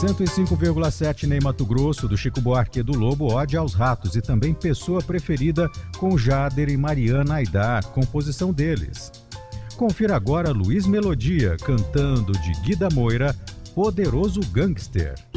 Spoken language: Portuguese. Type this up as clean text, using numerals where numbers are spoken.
105,7 Ney Matogrosso, do Chico Buarque e do Lobo, Ode aos Ratos, e também Pessoa Preferida, com Jader e Mariana Aidar, composição deles. Confira agora Luiz Melodia, cantando de Guida Moira, Poderoso Gangster.